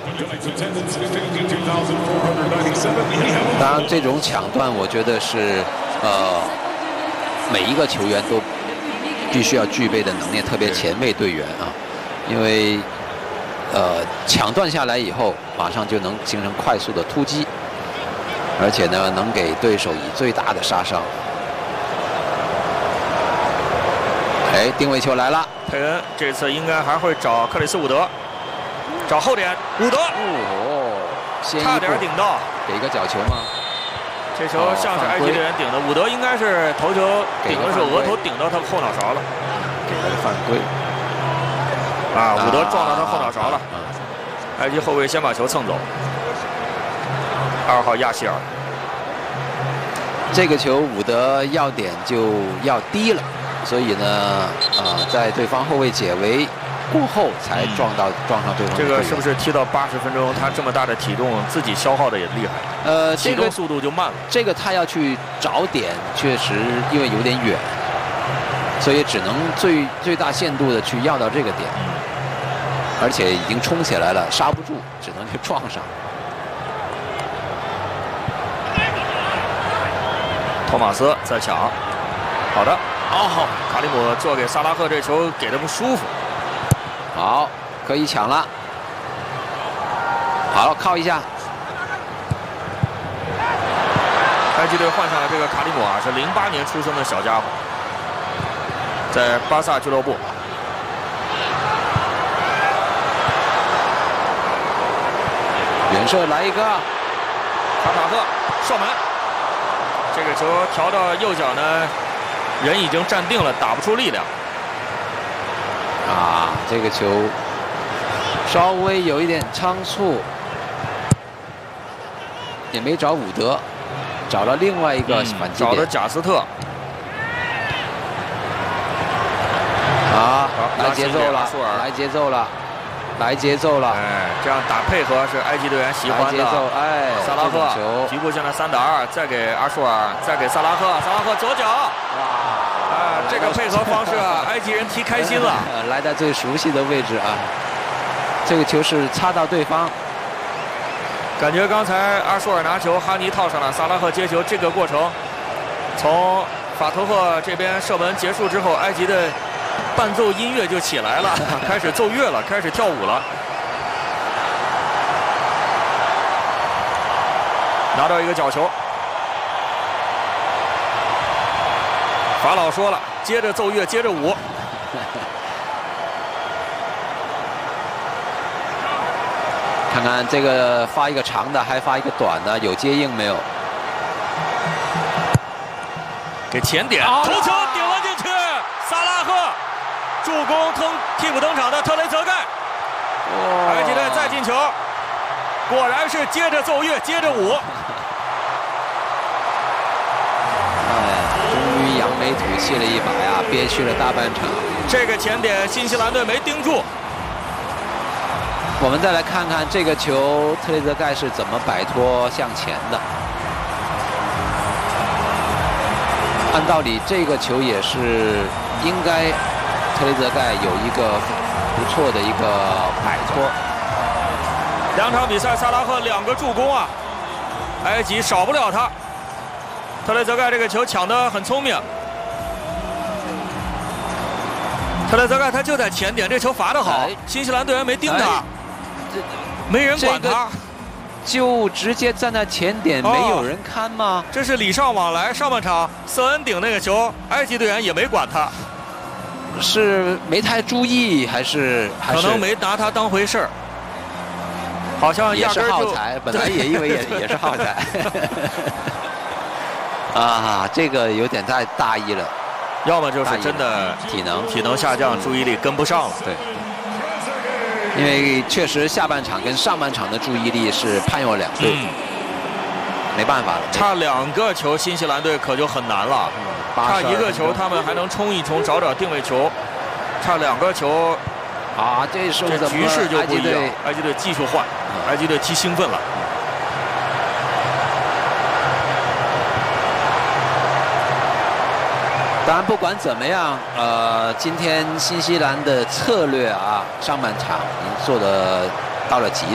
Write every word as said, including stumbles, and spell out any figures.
当然，这种抢断，我觉得是呃每一个球员都必须要具备的能力，特别前卫队员啊，因为呃抢断下来以后，马上就能形成快速的突击，而且呢，能给对手以最大的杀伤。哎，定位球来了， 佩恩这次应该还会找克里斯伍德，找后点，伍德， 哦，先差点顶到， 给个角球吗？ 这球像是埃及队员顶的，伍德应该是头球顶的时候额头顶到他后脑勺了， 给他的犯规。 啊，伍德撞到他后脑勺了，埃及后卫先把球蹭走。二号亚希尔， 这个球伍德要点就要低了。所以呢，啊、呃，在对方后卫解围过后才撞到、嗯、撞上对方。 这个是不是踢到八十分钟，他这么大的体重，自己消耗的也厉害？ 呃， 启动速度就慢了。 这个他要去找点，确实因为有点远，所以只能最最大限度的去要到这个点，而且已经冲起来了，刹不住，只能去撞上。 托马斯在抢。好的，哦，卡里姆做给萨拉赫这球给的不舒服。 好，可以抢了。好，靠一下。 埃及队换上了这个卡里姆啊，是零八年出生的小家伙，在巴萨俱乐部。 远射来一个， 卡塔赫射门，这个球调到右脚呢。人已经站定了，打不出力量。 啊，这个球稍微有一点仓促，也没找伍德，找了另外一个反击点、 嗯、找的贾斯特。 啊，来节奏了，来节奏了，来节奏了。 哎，这样打配合是埃及队员喜欢的。 节奏，哎， 萨拉赫局部性的三打二，再给阿舒尔，再给萨拉赫，萨拉赫左脚。啊，这个配合方式啊，埃及人踢开心了。 来在最熟悉的位置啊，这个球是擦到对方。 感觉刚才阿舒尔拿球，哈尼套上了，萨拉赫接球，这个过程从法图赫这边射门结束之后，埃及的伴奏音乐就起来了，开始奏乐了，开始跳舞了。拿到一个角球。法老说了，接着奏乐，接着舞。 看看这个发一个长的，还发一个短的，有接应没有？ 给前点，头球顶了进去，萨拉赫助攻登替补登场的特雷泽盖，埃及队再进球，果然是接着奏乐，接着舞。 扬眉吐气了一把呀，憋屈了大半场。 这个前点，新西兰队没盯住。 我们再来看看这个球，特雷泽盖是怎么摆脱向前的。按道理，这个球也是应该特雷泽盖有一个不错的一个摆脱。 两场比赛，萨拉赫两个助攻啊，埃及少不了他。特雷泽盖这个球抢得很聪明，特雷泽盖他就在前点，这球罚得好，哎、新西兰队员没盯他，哎、没人管他、这个， 就直接站在前点，哦、没有人看吗？ 这是礼尚往来，上半场瑟恩顶那个球，埃及队员也没管他， 是没太注意，还是可能没拿他当回事儿？好像压根儿就也是耗材，本来也以为也也是耗材。啊，这个有点太大意了， 要么就是真的体能体能下降，注意力跟不上了。 对，因为确实下半场跟上半场的注意力是判若两队，嗯、没办法了。 差两个球，新西兰队可就很难了。嗯、差一个球，他们还能冲一冲，找找定位球。差两个球， 啊，这时候这局势就不一样。埃及队继续换，嗯、埃及队踢兴奋了。 当然，不管怎么样，呃，今天新西兰的策略啊，上半场已经做的到了极